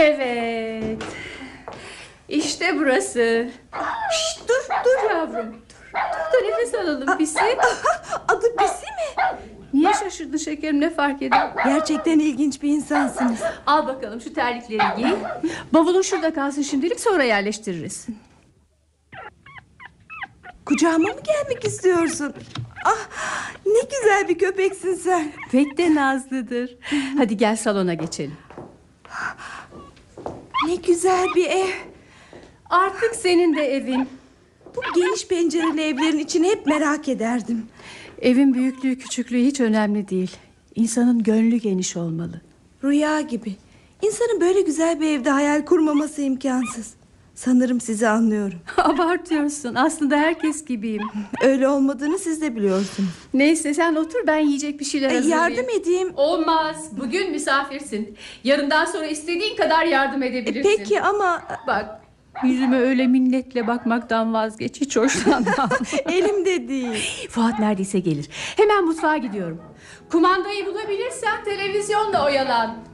Evet. İşte burası. Şşt, dur Yavrum. Dur da nefes alalım Pisi. Adı Pisi mi? Niye şaşırdın şekerim, ne fark eder? Gerçekten ilginç bir insansınız. Al bakalım şu terlikleri giy. Bavulun şurada kalsın şimdilik, sonra yerleştiririz. Kucağıma mı gelmek istiyorsun? Ah, ne güzel bir köpeksin sen. Pek de nazlıdır. Hadi gel salona geçelim. Ne güzel bir ev. Artık senin de evin. Bu geniş pencereli evlerin içini hep merak ederdim. Evin büyüklüğü küçüklüğü hiç önemli değil. İnsanın gönlü geniş olmalı. Rüya gibi. İnsanın böyle güzel bir evde hayal kurmaması imkansız. Sanırım sizi anlıyorum. Abartıyorsun. Aslında herkes gibiyim. Öyle olmadığını siz de biliyorsunuz. Neyse sen otur, ben yiyecek bir şeyler hazırlayayım. Yardım edeyim. Olmaz. Bugün misafirsin. Yarından sonra istediğin kadar yardım edebilirsin. Peki ama... Bak, yüzüme öyle minnetle bakmaktan vazgeç. Hiç hoşlanmam. Elimde değil. Fuat neredeyse gelir. Hemen mutfağa gidiyorum. Kumandayı bulabilirsen televizyonla oyalan.